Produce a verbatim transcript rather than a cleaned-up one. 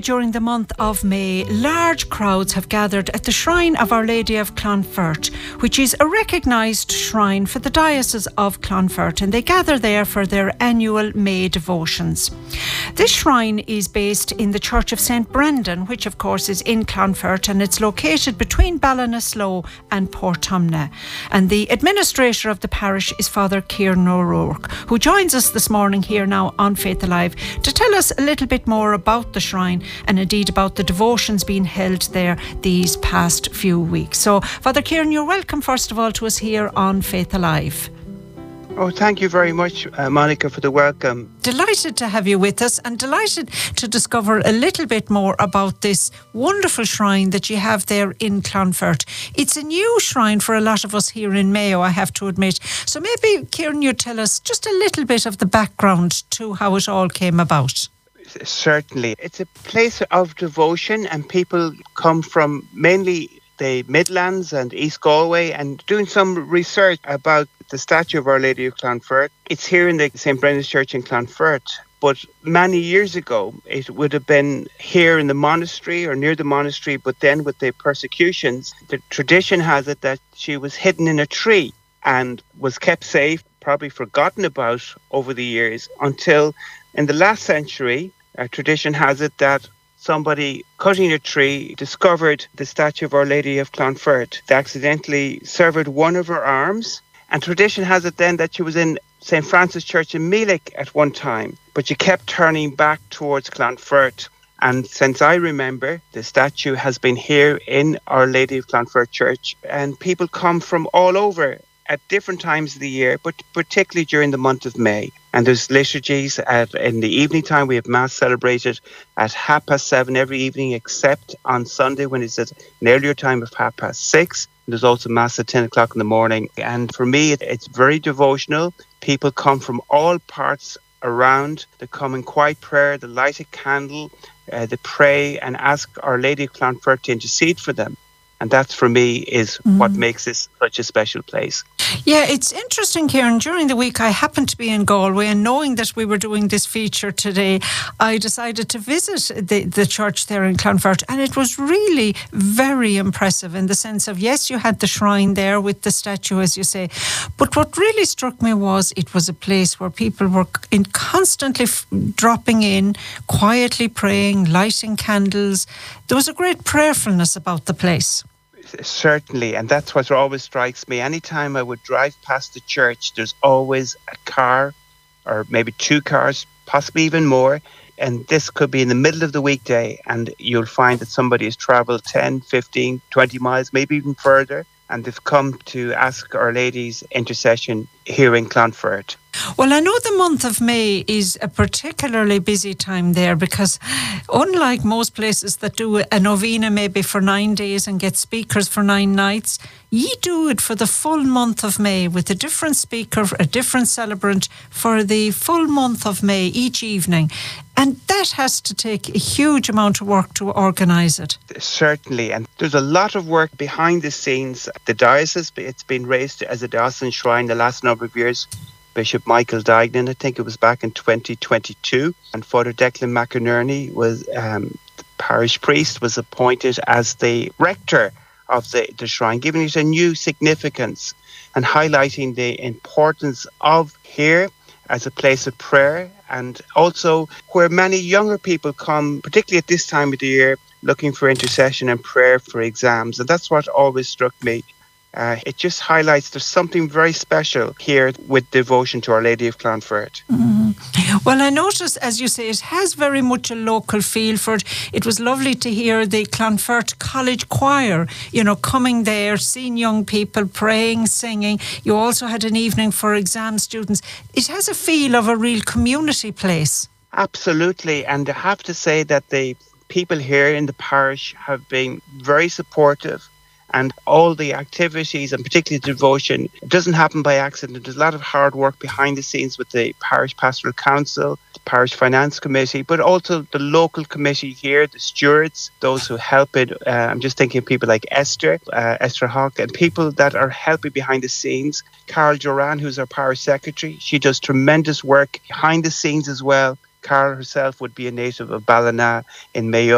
during the month of May, large crowds have gathered at the shrine of Our Lady of Clonfert, which is a recognised shrine for the Diocese of Clonfert, and they gather there for their annual May devotions. This shrine is based in the Church of Saint Brendan, which of course is in Clonfert, and it's located between Ballinasloe and Portumna. And the administrator of the parish is Father Kieran O'Rourke, who joins us this morning here now on Faith Alive to tell us a little bit more about the shrine and indeed about the devotions being held there these past few weeks. So, Father Kieran, you're welcome first of all to us here on Faith Alive. Oh, thank you very much, uh, Monica, for the welcome. Delighted to have you with us and delighted to discover a little bit more about this wonderful shrine that you have there in Clonfert. It's a new shrine for a lot of us here in Mayo, I have to admit. So maybe, Kieran, you tell us just a little bit of the background to how it all came about. Certainly. It's a place of devotion, and people come from mainly the Midlands and East Galway and doing some research about the statue of Our Lady of Clonfert. It's here in the Saint Brendan's Church in Clonfert, but many years ago it would have been here in the monastery or near the monastery, but then with the persecutions, the tradition has it that she was hidden in a tree and was kept safe, probably forgotten about over the years, until in the last century, uh, tradition has it that somebody cutting a tree discovered the statue of Our Lady of Clonfert. They accidentally severed one of her arms, and tradition has it then that she was in Saint Francis Church in Meelick at one time, but she kept turning back towards Clonfert. And since I remember, the statue has been here in Our Lady of Clonfert Church, and people come from all over at different times of the year, but particularly during the month of May. And there's liturgies at, in the evening time. We have Mass celebrated at half past seven every evening, except on Sunday when it's at an earlier time of half past six. There's also Mass at ten o'clock in the morning. And for me, it, it's very devotional. People come from all parts around. They come in quiet prayer, they light a candle, uh, they pray and ask Our Lady of Clonfert to intercede for them. And that, for me, is mm. what makes this such a special place. Yeah, it's interesting, Kieran. During the week, I happened to be in Galway, and knowing that we were doing this feature today, I decided to visit the, the church there in Clonfert, and it was really very impressive in the sense of, yes, you had the shrine there with the statue, as you say, but what really struck me was it was a place where people were in constantly f- dropping in, quietly praying, lighting candles. There was a great prayerfulness about the place. Certainly, and that's what always strikes me. Anytime I would drive past the church, there's always a car or maybe two cars, possibly even more. And this could be in the middle of the weekday, and you'll find that somebody has travelled ten, fifteen, twenty miles, maybe even further, and they've come to ask Our Lady's intercession here in Clonfert. Well, I know the month of May is a particularly busy time there because unlike most places that do a novena maybe for nine days and get speakers for nine nights, ye do it for the full month of May with a different speaker, a different celebrant for the full month of May each evening. And that has to take a huge amount of work to organise it. Certainly, and there's a lot of work behind the scenes. The diocese, it's been raised as a diocesan shrine the last number of years. Bishop Michael Dignan, I think it was back in twenty twenty-two, and Father Declan McInerney was um, the parish priest, was appointed as the rector of the, the shrine, giving it a new significance and highlighting the importance of here as a place of prayer, and also where many younger people come, particularly at this time of the year, looking for intercession and prayer for exams. And that's what always struck me. Uh, it just highlights there's something very special here with devotion to Our Lady of Clonfert. Mm. Well, I noticed, as you say, it has very much a local feel for it. It was lovely to hear the Clonfert College Choir, you know, coming there, seeing young people praying, singing. You also had an evening for exam students. It has a feel of a real community place. Absolutely, and I have to say that the people here in the parish have been very supportive. And all the activities, and particularly the devotion, it doesn't happen by accident. There's a lot of hard work behind the scenes with the Parish Pastoral Council, the Parish Finance Committee, but also the local committee here, the stewards, those who help it. Uh, I'm just thinking of people like Esther, uh, Esther Hawk, and people that are helping behind the scenes. Carol Joran, who's our Parish Secretary, she does tremendous work behind the scenes as well. Carol herself would be a native of Ballina in Mayo.